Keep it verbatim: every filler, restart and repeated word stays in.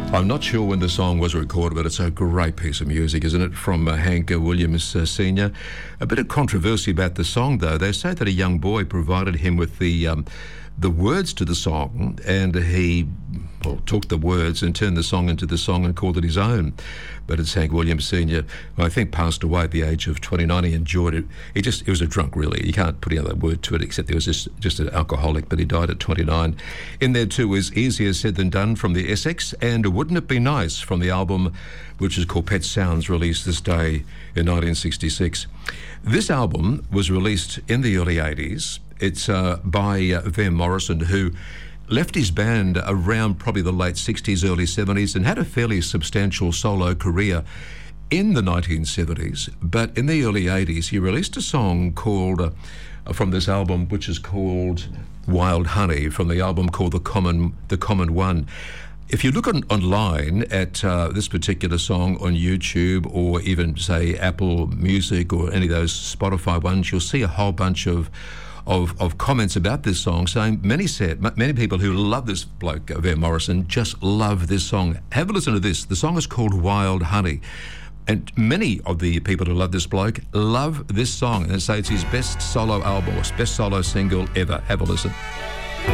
I'm not sure when the song was recorded, but it's a great piece of music, isn't it, from uh, Hank Williams uh, Senior A bit of controversy about the song, though. They say that a young boy provided him with the um, the words to the song, and he well, took the words and turned the song into the song and called it his own. But it's Hank Williams Senior, who I think passed away at the age of twenty-nine. He enjoyed it. He just, he was a drunk, really. You can't put any other word to it except he was just, just an alcoholic, but he died at twenty-nine. In there, too, is Easier Said Than Done from the Essex, and Wouldn't It Be Nice from the album, which is called Pet Sounds, released this day in nineteen sixty-six. This album was released in the early eighties. It's uh, by uh, Van Morrison, who left his band around probably the late sixties, early seventies, and had a fairly substantial solo career in the nineteen seventies. But in the early eighties, he released a song called, uh, from this album, which is called Wild Honey, from the album called The Common, The Common One. If you look on, online at uh, this particular song on YouTube, or even, say, Apple Music or any of those Spotify ones, you'll see a whole bunch of Of, of comments about this song, saying many said, many people who love this bloke, Van Morrison, just love this song. Have a listen to this. The song is called Wild Honey. And many of the people who love this bloke love this song and say it's his best solo album or best solo single ever. Have a listen.